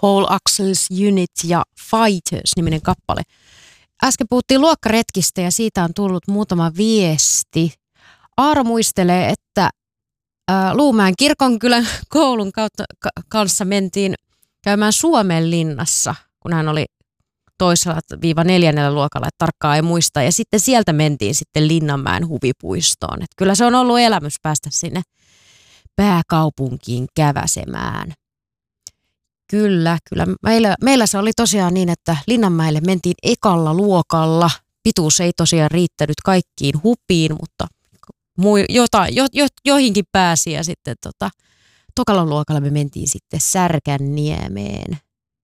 Paul Axels Unit ja Fighters-niminen kappale. Äsken puhuttiin luokkaretkistä ja siitä on tullut muutama viesti. Aaro muistelee, että Luumäen kirkonkylän koulun kanssa mentiin käymään Suomenlinnassa, kun hän oli 2-4. luokalla, että tarkkaan ei muista. Ja sitten sieltä mentiin sitten Linnanmäen huvipuistoon. Että kyllä se on ollut elämys päästä sinne pääkaupunkiin käväsemään. Kyllä. Meillä se oli tosiaan niin, että Linnanmäelle mentiin ekalla luokalla. Pituus ei tosiaan riittänyt kaikkiin hupiin, mutta joihinkin pääsi. Ja sitten tokalla luokalla me mentiin sitten Särkänniemeen.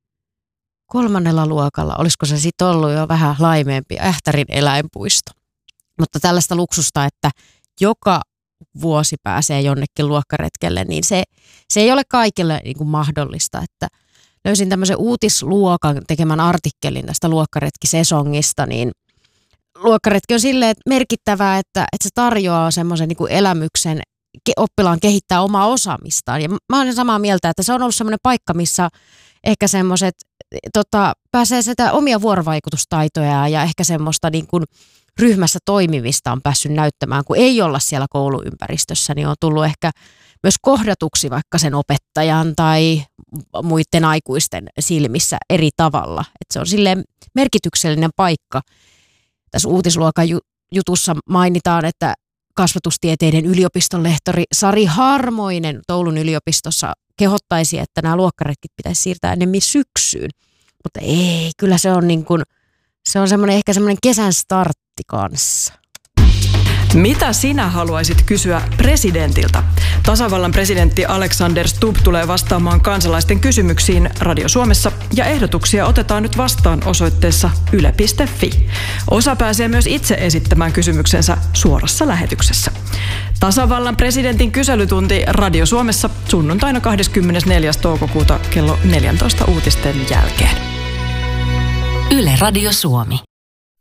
3. luokalla, olisiko se sitten ollut jo vähän laimeempi, Ähtärin eläinpuisto. Mutta tällaista luksusta, että joka vuosi pääsee jonnekin luokkaretkelle, niin se ei ole kaikille niin kuin mahdollista. Että löysin tämmöisen uutisluokan tekemän artikkelin tästä luokkaretkisesongista, niin luokkaretki on silleen merkittävää, että se tarjoaa semmoisen niin kuin elämyksen oppilaan kehittää omaa osaamistaan. Ja mä olen samaa mieltä, että se on ollut semmoinen paikka, missä ehkä semmoiset pääsee sitä omia vuorovaikutustaitoja ja ehkä semmoista niin kuin ryhmässä toimivista on päässyt näyttämään, kun ei olla siellä kouluympäristössä, niin on tullut ehkä myös kohdatuksi vaikka sen opettajan tai muiden aikuisten silmissä eri tavalla. Että se on silleen merkityksellinen paikka. Tässä uutisluokan jutussa mainitaan, että kasvatustieteiden yliopiston lehtori Sari Harmoinen Oulun yliopistossa kehottaisi, että nämä luokkaretkit pitäisi siirtää enemmän syksyyn. Mutta ei, kyllä se on niin kuin, se on ehkä semmoinen kesän startti kanssa. Mitä sinä haluaisit kysyä presidentiltä? Tasavallan presidentti Alexander Stubb tulee vastaamaan kansalaisten kysymyksiin Radio Suomessa ja ehdotuksia otetaan nyt vastaan osoitteessa yle.fi. Osa pääsee myös itse esittämään kysymyksensä suorassa lähetyksessä. Tasavallan presidentin kyselytunti Radio Suomessa sunnuntaina 24. toukokuuta kello 14 uutisten jälkeen. Yle Radio Suomi.